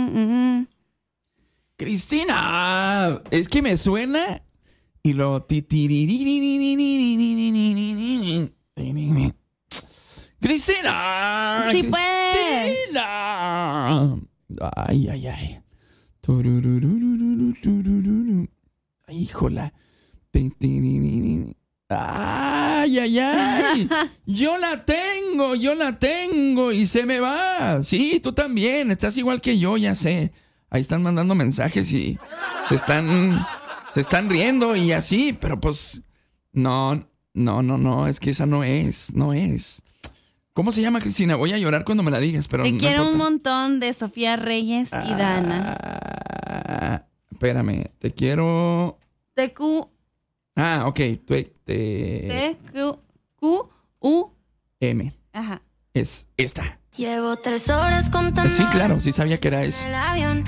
Cristina, es que me suena y lo Cristina, Sí puedes. Cristina. Ay. Ay, híjola. Ay. Yo la tengo y se me va. Sí, tú también, estás igual que yo, ya sé. Ahí están mandando mensajes y se están riendo y así, pero pues no, es que esa no es. ¿Cómo se llama, Cristina? Voy a llorar cuando me la digas, pero Te no quiero importa. un montón de Sofía Reyes y Dana. Espérame, te quiero. TQ. Ok. TQ. M. Ajá. Es esta. Llevo 3 horas contando. Sí, claro, sí sabía que era esa. El avión